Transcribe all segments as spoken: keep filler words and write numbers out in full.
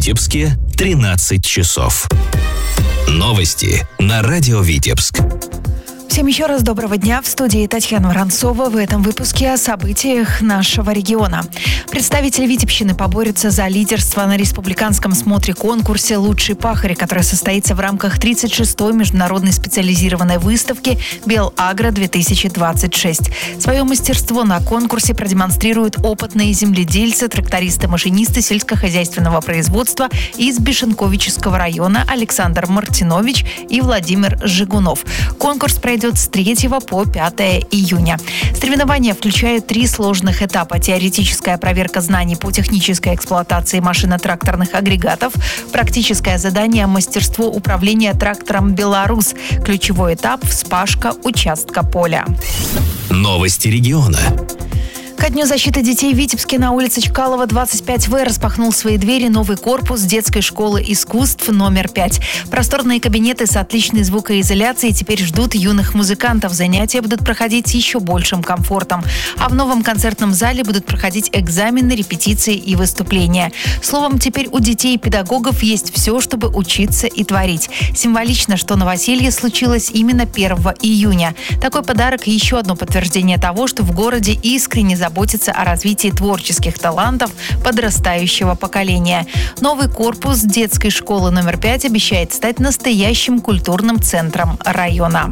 Витебске тринадцать часов. Новости на радио Витебск. Всем еще раз доброго дня. В студии Татьяна Воронцова. В этом выпуске о событиях нашего региона. Представители Витебщины поборются за лидерство на республиканском смотре-конкурсе «Лучший пахарь», который состоится в рамках тридцать шестой международной специализированной выставки «Белагро-две тысячи двадцать шесть». Свое мастерство на конкурсе продемонстрируют опытные земледельцы, трактористы, машинисты сельскохозяйственного производства из Бешенковичского района Александр Мартинович и Владимир Жигунов. Конкурс пройдет с третьего по пятое июня. Соревнования включают три сложных этапа. Теоретическая проверка знаний по технической эксплуатации машино-тракторных агрегатов, практическое задание мастерство управления трактором «Беларус». Ключевой этап – вспашка участка поля. Новости региона. Ко Дню защиты детей в Витебске на улице Чкалова, двадцать пять вэ распахнул свои двери новый корпус детской школы искусств номер пять. Просторные кабинеты с отличной звукоизоляцией теперь ждут юных музыкантов. Занятия будут проходить с еще большим комфортом. А в новом концертном зале будут проходить экзамены, репетиции и выступления. Словом, теперь у детей и педагогов есть все, чтобы учиться и творить. Символично, что новоселье случилось именно первого июня. Такой подарок – еще одно подтверждение того, что в городе искренне заботятся заботиться о развитии творческих талантов подрастающего поколения. Новый корпус детской школы номер пять обещает стать настоящим культурным центром района.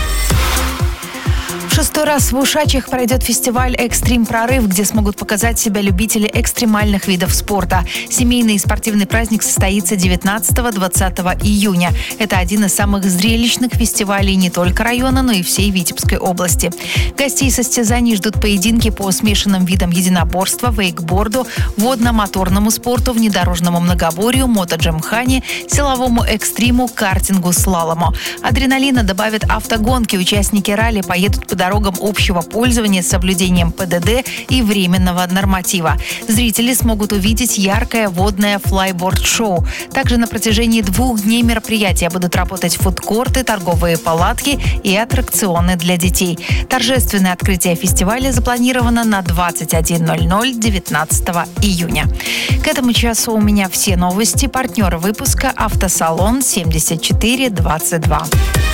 В шестой раз в Ушачах пройдет фестиваль «Экстрим Прорыв», где смогут показать себя любители экстремальных видов спорта. Семейный и спортивный праздник состоится девятнадцатого-двадцатого июня. Это один из самых зрелищных фестивалей не только района, но и всей Витебской области. Гостей состязаний ждут поединки по смешанным видам единоборства, вейкборду, водно-моторному спорту, внедорожному многоборью, мотоджимхане, силовому экстриму, картингу, слалому. Адреналина добавят автогонки. Участники ралли поедут по дорогам общего пользования с соблюдением пэ дэ дэ и временного норматива. Зрители смогут увидеть яркое водное флайборд-шоу. Также на протяжении двух дней мероприятия будут работать фудкорты, торговые палатки и аттракционы для детей. Торжественное открытие фестиваля запланировано на двадцать один ноль ноль девятнадцатого июня. К этому часу у меня все новости. Партнер выпуска — автосалон семьдесят четыре двадцать два.